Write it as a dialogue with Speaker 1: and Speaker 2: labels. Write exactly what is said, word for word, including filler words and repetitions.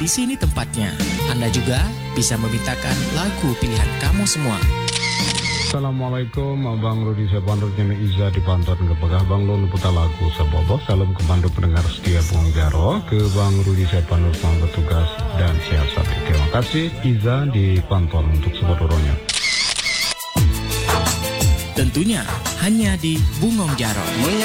Speaker 1: di sini tempatnya. Anda juga bisa memintakan lagu pilihan kamu semua.
Speaker 2: Assalamualaikum, Abang Rudi Sepandur Nyami Iza di Panton ke Pegah Bang Lon putar lagu Sabobo. Salam kemandu pendengar setia Bung Jaro ke Bang Rudi Sepandur sama petugas dan siasat. Terima kasih Iza di Panton untuk seluruhnya.
Speaker 1: Tentunya hanya di Bungong Jaro.